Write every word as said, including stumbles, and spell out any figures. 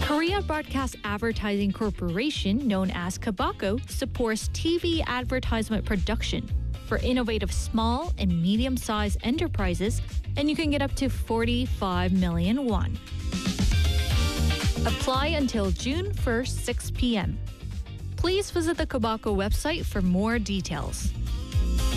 Korea Broadcast Advertising Corporation, known as Kabako, supports T V advertisement production for innovative small and medium-sized enterprises, and you can get up to forty-five million won. Apply until June first, six p.m. Please visit the Kabako website for more details.